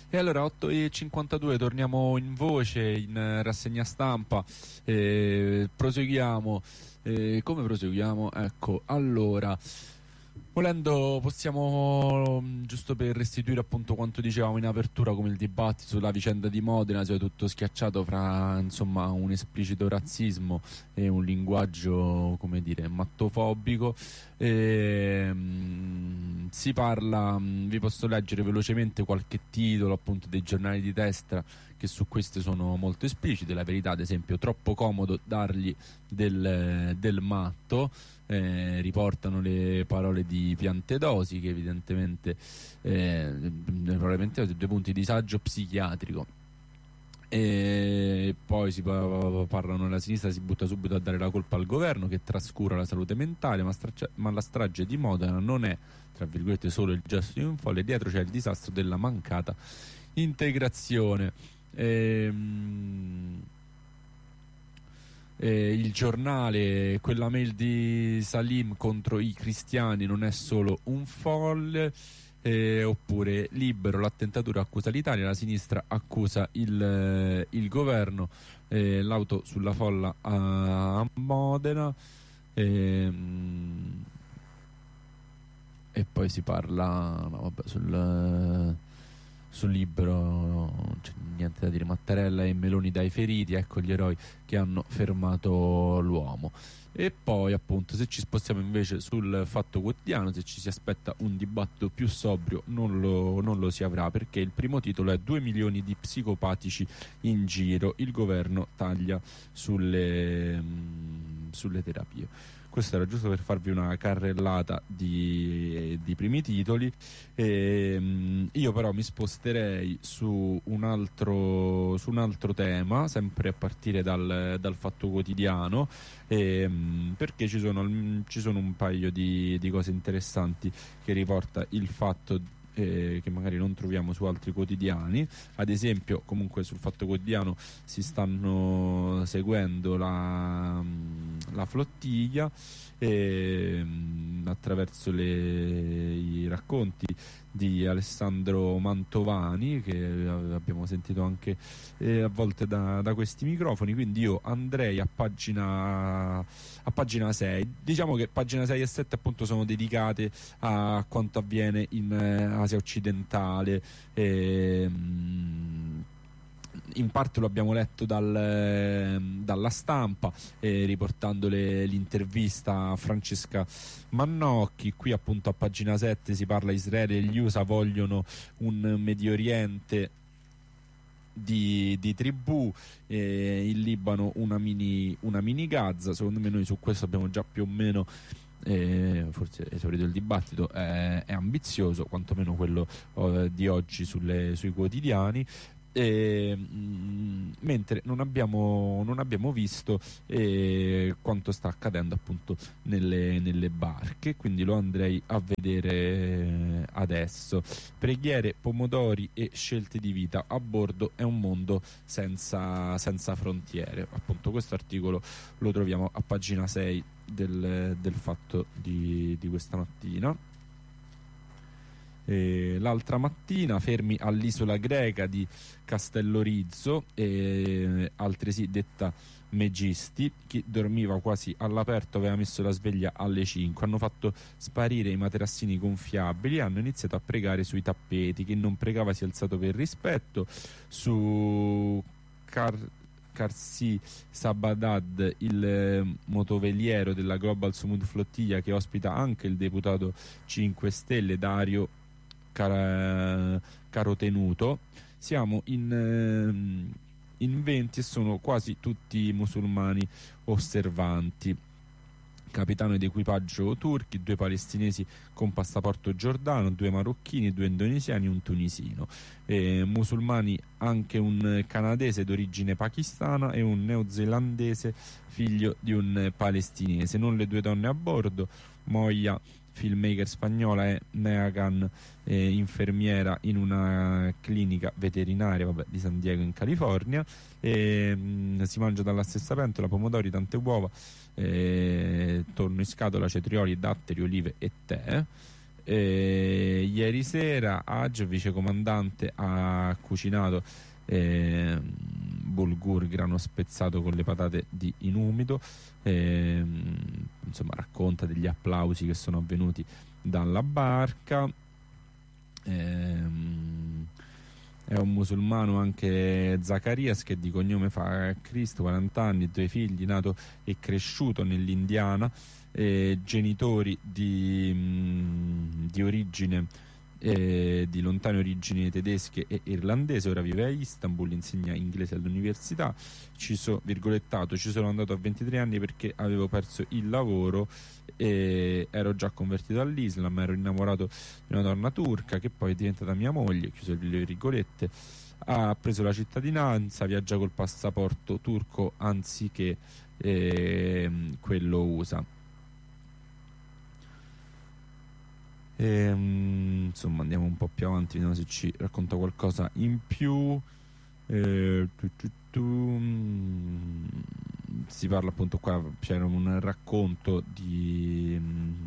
E allora 8:52 torniamo in voce, in rassegna stampa, proseguiamo. Come proseguiamo? Ecco, allora, volendo possiamo, giusto per restituire appunto quanto dicevamo in apertura, come il dibattito sulla vicenda di Modena sia tutto schiacciato fra insomma un esplicito razzismo e un linguaggio, come dire, mattofobico. Si parla, vi posso leggere velocemente qualche titolo appunto dei giornali di destra che su queste sono molto esplicite. La Verità, ad esempio: troppo comodo dargli del matto. Riportano le parole di Piantedosi, che evidentemente probabilmente due punti: disagio psichiatrico. E poi parlano, la sinistra si butta subito a dare la colpa al governo che trascura la salute mentale, ma la strage di Modena non è, tra virgolette, solo il gesto di un folle, dietro c'è il disastro della mancata integrazione. Il Giornale: quella mail di Salim contro i cristiani non è solo un folle. Oppure Libero: l'attentatura accusa l'Italia, la sinistra accusa il governo. L'auto sulla folla a Modena. E poi si parla, no, vabbè, sul Libero non c'è niente da dire. Mattarella e Meloni dai feriti, ecco gli eroi che hanno fermato l'uomo. E poi appunto, se ci spostiamo invece sul Fatto Quotidiano, se ci si aspetta un dibattito più sobrio, non lo si avrà, perché il primo titolo è 2 milioni di psicopatici in giro, il governo taglia sulle terapie. Questo era giusto per farvi una carrellata di primi titoli. Io però mi sposterei su un altro tema, sempre a partire dal Fatto Quotidiano, perché ci sono un paio di cose interessanti che riporta il Fatto, che magari non troviamo su altri quotidiani. Ad esempio, comunque sul Fatto Quotidiano si stanno seguendo la flottiglia, attraverso i racconti di Alessandro Mantovani, che abbiamo sentito anche a volte da questi microfoni. Quindi io andrei a pagina 6. Diciamo che pagina 6 e 7 appunto sono dedicate a quanto avviene in Asia occidentale. In parte lo abbiamo letto dalla Stampa, riportando l'intervista a Francesca Mannocchi. Qui appunto a pagina 7 si parla: Israele e gli USA vogliono un Medio Oriente di tribù, il Libano una mini Gaza. Secondo me noi su questo abbiamo già più o meno, forse esaurito il dibattito. È ambizioso, quantomeno quello di oggi sui quotidiani. Mentre non abbiamo visto quanto sta accadendo appunto nelle barche, quindi lo andrei a vedere adesso. Preghiere, pomodori e scelte di vita a bordo, è un mondo senza frontiere. Appunto questo articolo lo troviamo a pagina 6 del Fatto di questa mattina. L'altra mattina: fermi all'isola greca di Castellorizzo, altresì detta Megisti. Chi dormiva quasi all'aperto aveva messo la sveglia alle 5. Hanno fatto sparire i materassini gonfiabili e hanno iniziato a pregare sui tappeti. Chi non pregava si è alzato per rispetto. Su Karsi Sabadad, il motoveliero della Global Sumud Flottiglia, che ospita anche il deputato 5 Stelle Dario Carotenuto. Siamo in 20 e sono quasi tutti musulmani osservanti. Capitano ed equipaggio turchi, 2 palestinesi con passaporto giordano, 2 marocchini, 2 indonesiani, un tunisino. Musulmani anche un canadese d'origine pakistana e un neozelandese figlio di un palestinese. Non le 2 donne a bordo: Moya, filmmaker spagnola, e Megan, infermiera in una clinica veterinaria di San Diego in California. Si mangia dalla stessa pentola pomodori, tante uova, tonno in scatola, cetrioli, datteri, olive e tè. Ieri sera Haj, vicecomandante, ha cucinato bulgur, grano spezzato con le patate in umido. Insomma, racconta degli applausi che sono avvenuti dalla barca. È un musulmano anche Zacarias, che di cognome fa Cristo, 40 anni, 2 figli, nato e cresciuto nell'Indiana, genitori di origine, di lontane origini tedesche e irlandese. Ora vive a Istanbul, insegna inglese all'università. Virgolettato: ci sono andato a 23 anni perché avevo perso il lavoro e ero già convertito all'Islam, ero innamorato di una donna turca che poi è diventata mia moglie, chiuso le virgolette. Ha preso la cittadinanza, viaggia col passaporto turco anziché quello USA. Insomma, andiamo un po' più avanti, vediamo se ci racconta qualcosa in più. Si parla appunto, qua c'era un racconto di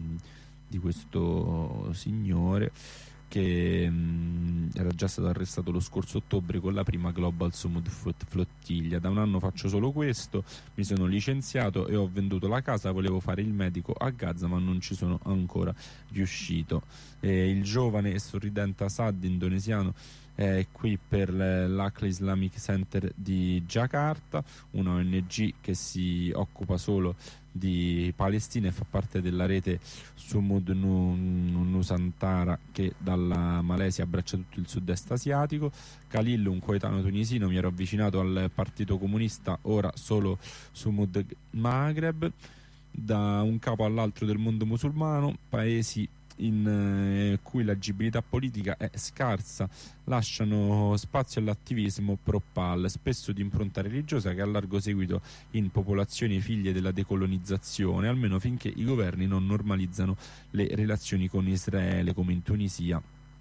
questo signore che era già stato arrestato lo scorso ottobre con la prima Global Summit flottiglia. Da un anno faccio solo questo, mi sono licenziato e ho venduto la casa, volevo fare il medico a Gaza ma non ci sono ancora riuscito. Il giovane e sorridente Assad, indonesiano, è qui per l'Aqsa Islamic Center di Giacarta, una ONG che si occupa solo di Palestina e fa parte della rete Sumud Nusantara, che dalla Malesia abbraccia tutto il sud-est asiatico. Khalil, un coetaneo tunisino, mi ero avvicinato al Partito Comunista, ora solo Sumud Maghreb. Da un capo all'altro del mondo musulmano, paesi in cui l'agibilità politica è scarsa lasciano spazio all'attivismo pro-PAL, spesso di impronta religiosa, che ha largo seguito in popolazioni figlie della decolonizzazione, almeno finché i governi non normalizzano le relazioni con Israele, come in Tunisia.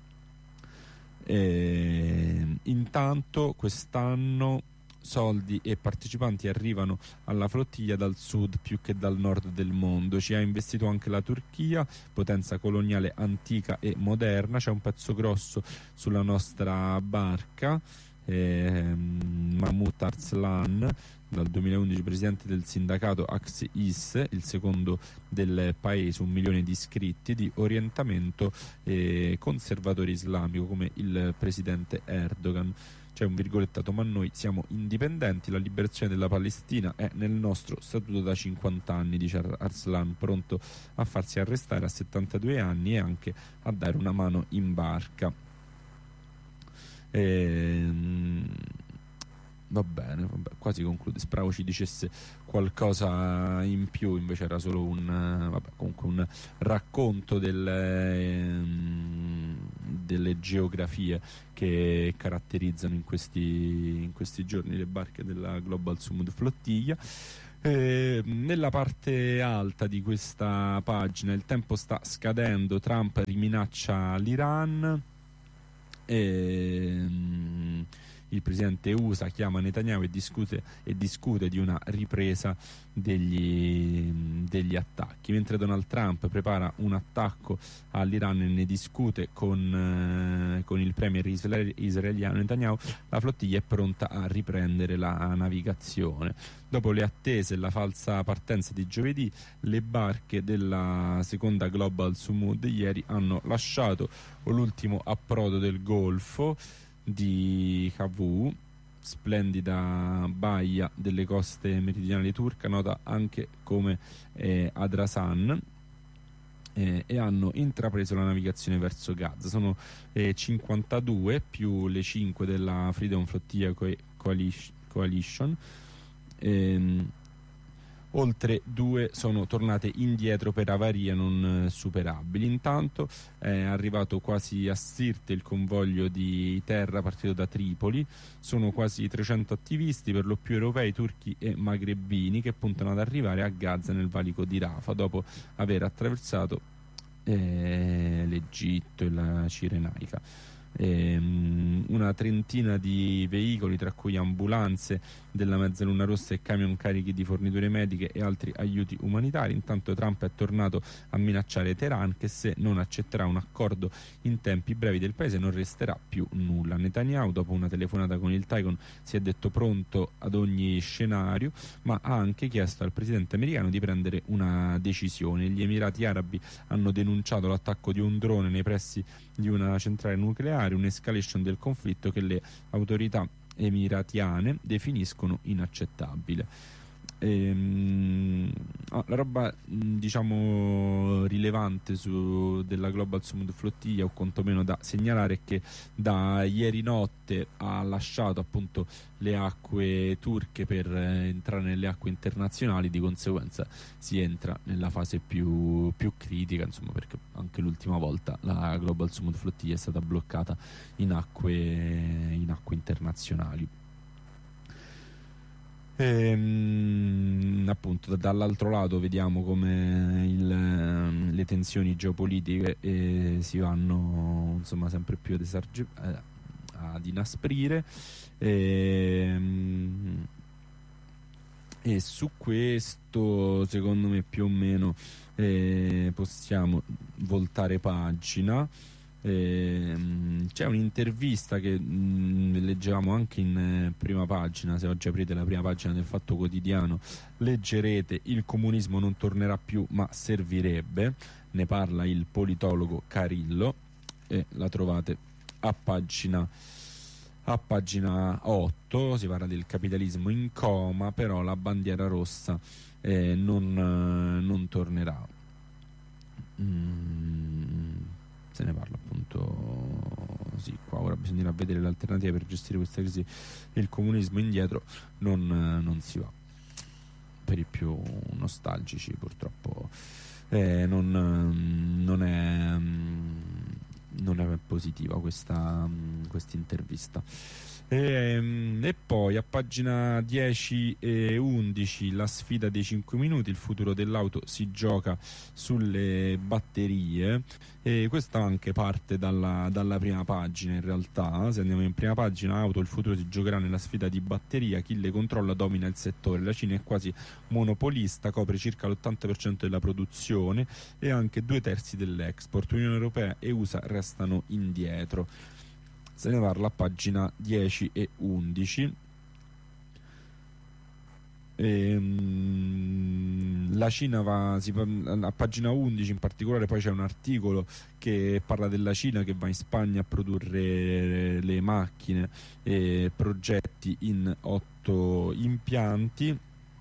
Intanto quest'anno soldi e partecipanti arrivano alla flottiglia dal sud più che dal nord del mondo. Ci ha investito anche la Turchia, potenza coloniale antica e moderna. C'è un pezzo grosso sulla nostra barca. Mahmoud Arslan, dal 2011 presidente del sindacato Axe-Is, il secondo del paese, 1 milione di iscritti, di orientamento conservatore islamico come il presidente Erdogan. C'è un virgolettato: ma noi siamo indipendenti, la liberazione della Palestina è nel nostro statuto da 50 anni, dice Arslan, pronto a farsi arrestare a 72 anni e anche a dare una mano in barca. Va bene, quasi conclude. Speravo ci dicesse qualcosa in più, invece era solo comunque un racconto delle geografie che caratterizzano in questi giorni le barche della Global Summit flottiglia. Nella parte alta di questa pagina: il tempo sta scadendo, Trump riminaccia l'Iran. Il presidente USA chiama Netanyahu e discute di una ripresa degli attacchi, mentre Donald Trump prepara un attacco all'Iran e ne discute con il premier israeliano Netanyahu. La flottiglia è pronta a riprendere la navigazione. Dopo le attese e la falsa partenza di giovedì, le barche della seconda Global Summit ieri hanno lasciato l'ultimo approdo del Golfo di Cavù, splendida baia delle coste meridionali turca, nota anche come Adrasan, e hanno intrapreso la navigazione verso Gaza. Sono 52 più le 5 della Freedom Flotilla Coalition. Oltre 2 sono tornate indietro per avarie non superabili. Intanto è arrivato quasi a Sirte il convoglio di terra partito da Tripoli. Sono quasi 300 attivisti, per lo più europei, turchi e magrebini, che puntano ad arrivare a Gaza nel valico di Rafah, dopo aver attraversato l'Egitto e la Cirenaica. una trentina di veicoli, tra cui ambulanze della Mezzaluna Rossa e camion carichi di forniture mediche e altri aiuti umanitari. Intanto Trump è tornato a minacciare Teheran che se non accetterà un accordo in tempi brevi del paese non resterà più nulla. Netanyahu, dopo una telefonata con il Tycoon, si è detto pronto ad ogni scenario, ma ha anche chiesto al presidente americano di prendere una decisione. Gli Emirati Arabi hanno denunciato l'attacco di un drone nei pressi di una centrale nucleare, un'escalation del conflitto che le autorità emiratiane definiscono inaccettabile. La roba diciamo rilevante della Global Summit Flottiglia, o quantomeno da segnalare, è che da ieri notte ha lasciato appunto le acque turche per entrare nelle acque internazionali. Di conseguenza si entra nella fase più critica, insomma, perché anche l'ultima volta la Global Summit Flottiglia è stata bloccata in acque internazionali. Appunto dall'altro lato vediamo come le tensioni geopolitiche si vanno insomma sempre più ad inasprire, e su questo secondo me più o meno possiamo voltare pagina. C'è un'intervista che leggevamo anche in prima pagina. Se oggi aprite la prima pagina del Fatto Quotidiano leggerete: il comunismo non tornerà più ma servirebbe. Ne parla il politologo Carillo e la trovate a pagina 8. Si parla del capitalismo in coma, però la bandiera rossa non tornerà. Se ne parla appunto, sì, qua ora bisognerà vedere le alternative per gestire questa crisi. Il comunismo indietro non si va. Per i più nostalgici purtroppo non è positiva questa intervista. E poi a pagina 10 e 11 la sfida dei 5 minuti, il futuro dell'auto si gioca sulle batterie, e questa anche parte dalla prima pagina. In realtà, se andiamo in prima pagina, auto, il futuro si giocherà nella sfida di batteria, chi le controlla domina il settore, la Cina è quasi monopolista, copre circa l'80% della produzione e anche 2/3 dell'export, Unione Europea e USA restano indietro. Se ne parla a pagina 10 e 11. La Cina a pagina 11 in particolare. Poi c'è un articolo che parla della Cina che va in Spagna a produrre le macchine, progetti in 8 impianti.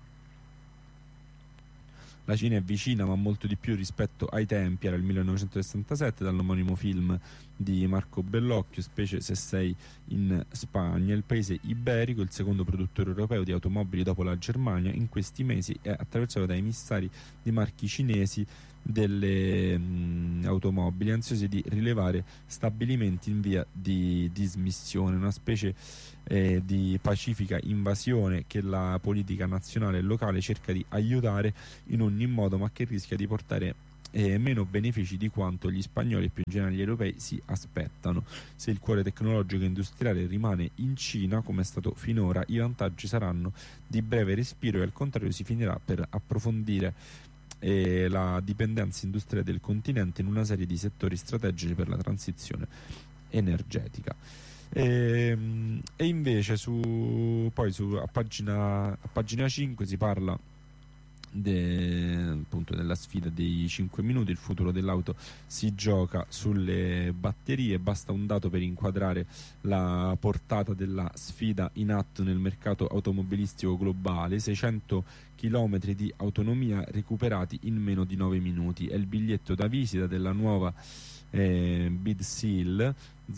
La Cina è vicina ma molto di più rispetto ai tempi, era il 1967, dall'omonimo film di Marco Bellocchio, specie se sei in Spagna. Il paese iberico, il secondo produttore europeo di automobili dopo la Germania, in questi mesi è attraversato da emissari di marchi cinesi delle automobili, ansiosi di rilevare stabilimenti in via di dismissione, una specie di pacifica invasione che la politica nazionale e locale cerca di aiutare in ogni modo, ma che rischia di portare meno benefici di quanto gli spagnoli e più in generale gli europei si aspettano. Se il cuore tecnologico e industriale rimane in Cina, come è stato finora, i vantaggi saranno di breve respiro e al contrario si finirà per approfondire la dipendenza industriale del continente in una serie di settori strategici per la transizione energetica. E invece a pagina 5 si parla appunto della sfida dei 5 minuti, il futuro dell'auto si gioca sulle batterie. Basta un dato per inquadrare la portata della sfida in atto nel mercato automobilistico globale: 600 km di autonomia recuperati in meno di 9 minuti. È il biglietto da visita della nuova Byte Seal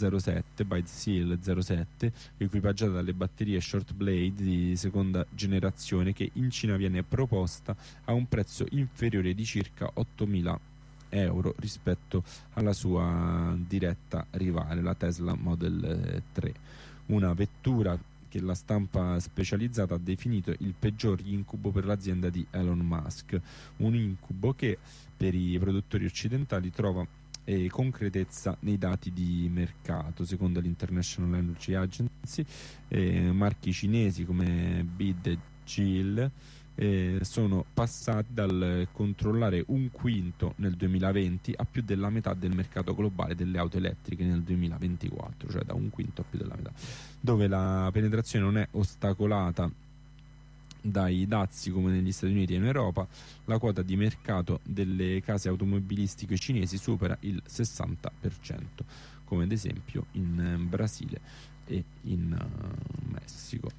07, equipaggiata dalle batterie Short Blade di seconda generazione, che in Cina viene proposta a un prezzo inferiore di circa 8.000 euro rispetto alla sua diretta rivale, la Tesla Model 3, una vettura che la stampa specializzata ha definito il peggior incubo per l'azienda di Elon Musk, un incubo che per i produttori occidentali trova concretezza nei dati di mercato. Secondo l'International Energy Agency, marchi cinesi come BID e GIL sono passati dal controllare un quinto nel 2020 a più della metà del mercato globale delle auto elettriche nel 2024, cioè da un quinto a più della metà, dove la penetrazione non è ostacolata dai dazi come negli Stati Uniti e in Europa. La quota di mercato delle case automobilistiche cinesi supera il 60%, come ad esempio in Brasile e in Messico.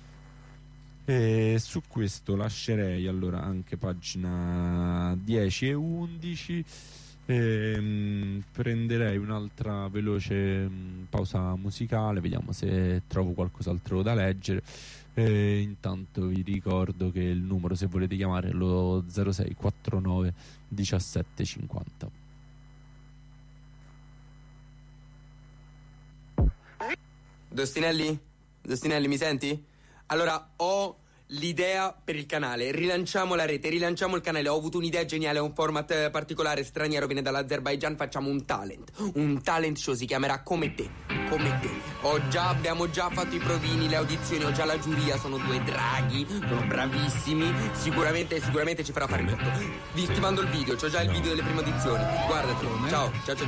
E su questo lascerei allora anche pagina 10 e 11. Prenderei un'altra veloce pausa musicale, vediamo se trovo qualcos'altro da leggere. Intanto vi ricordo che il numero, se volete chiamare, è lo 0649 1750. Dostinelli, mi senti? Allora, ho l'idea per il canale. Rilanciamo la rete, rilanciamo il canale. Ho avuto un'idea geniale, un format particolare, straniero, viene dall'Azerbaigian. Facciamo un talent show, si chiamerà Come te. Abbiamo già fatto i provini, le audizioni, ho già la giuria, sono due draghi, sono bravissimi. Sicuramente ci farà fare molto. Ti mando il video, c'ho già il video delle prime audizioni. Guardatelo. Ciao.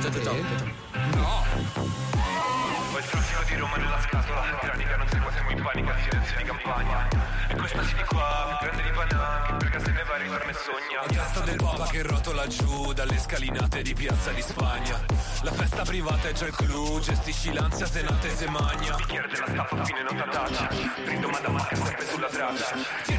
No! Ho il traffico di Roma nella scatola, pratica non segue, siamo in panica, silenzio di campagna. E questa si di qua, più grande di banana, perché se ne va a rifarmi sogna. La testa del papa che rotola giù dalle scalinate di Piazza di Spagna. La festa privata è già il clou, gestisci l'ansia se natte se magna. Bicchiere della staffa, fine nota taccia, brindo ma da marca sempre sulla traccia.